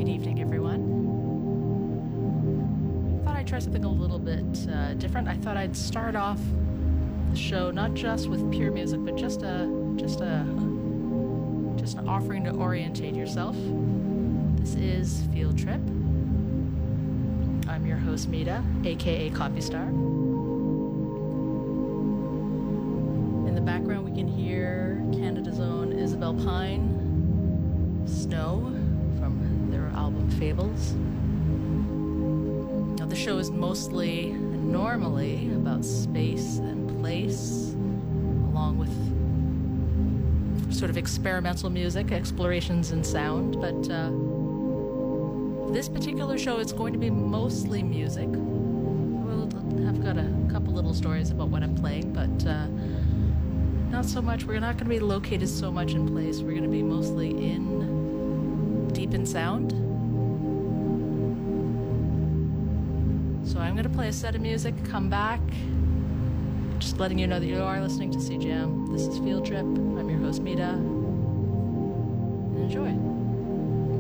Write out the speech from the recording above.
Good evening, everyone. I thought I'd try something a little bit different. I thought I'd start off the show not just with pure music, but just an offering to orientate yourself. This is Field Trip. I'm your host, Mita, aka Copy Star. In the background, we can hear Canada's own Isabel Pine, Snow, from their album Fables. Now, the show is normally about space and place, along with sort of experimental music, explorations in sound, but this particular show, it's going to be mostly music. I've got a couple little stories about what I'm playing, but not so much. We're not going to be located so much in place. We're going to be mostly deep in sound. So I'm going to play a set of music, come back, just letting you know that you are listening to CJAM. This is Field Trip. I'm your host, Mita. Enjoy.